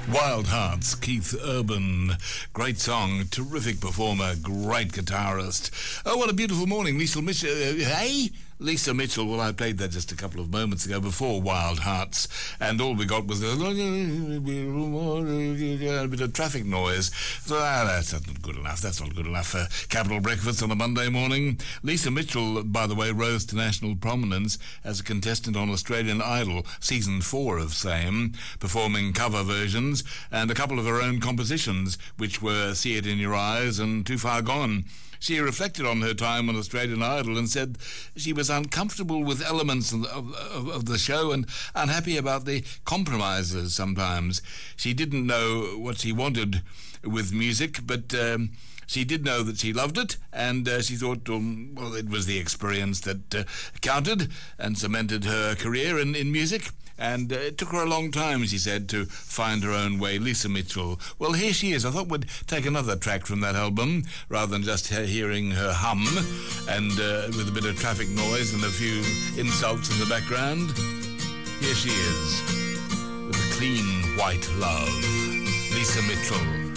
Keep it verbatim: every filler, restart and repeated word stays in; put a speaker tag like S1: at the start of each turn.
S1: Wild Hearts, Keith Urban. Great song, terrific performer, great guitarist. Oh, what a beautiful morning. Lisa Mitchell. Uh, hey? Lisa Mitchell. Well, I played that just a couple of moments ago before Wild Hearts. And all we got was a, a bit of traffic noise. So ah, that's not good enough. That's not good enough for Capital Breakfast on a Monday morning. Lisa Mitchell, by the way, rose to national prominence as a contestant on Australian Idol, season four of same, performing cover versions and a couple of her own compositions, which were See It in Your Eyes and Too Far Gone. She reflected on her time on Australian Idol and said she was uncomfortable with elements of, of, of the show and unhappy about the compromises sometimes. She didn't know what she wanted with music, but um, she did know that she loved it, and uh, she thought, um, well, it was the experience that uh, counted and cemented her career in, in music. And uh, it took her a long time, she said, to find her own way. Lisa Mitchell. Well, here she is. I thought we'd take another track from that album, rather than just he- hearing her hum, and uh, with a bit of traffic noise and a few insults in the background. Here she is, with a clean white love. Lisa Mitchell.